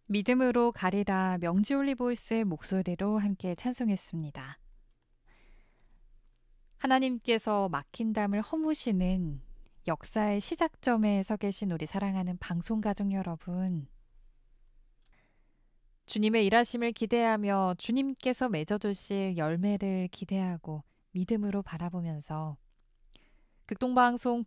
믿음으로 가리라 명지올리보이스의 목소리로 함께 찬송했습니다. 하나님께서 막힌 담을 허무시는 역사의 시작점에 서 계신 우리 사랑하는 방송가족 여러분, 주님의 일하심을 기대하며 주님께서 맺어주실 열매를 기대하고 믿음으로 바라보면서 극동방송